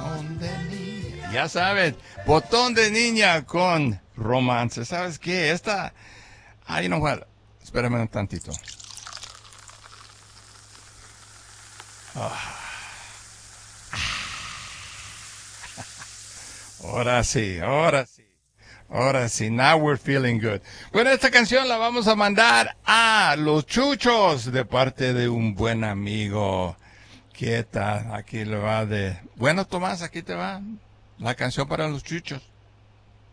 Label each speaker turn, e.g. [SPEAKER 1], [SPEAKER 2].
[SPEAKER 1] botón de niña. Ya sabes, botón de niña con romance. ¿Sabes qué? Esta... you know what? Espérame un tantito. Ahora sí, ahora sí. Ahora sí, now we're feeling good. Bueno, esta canción la vamos a mandar a los Chuchos de parte de un buen amigo. ¿Qué tal? Aquí le va de... Bueno, Tomás, aquí te va la canción para los Chuchos.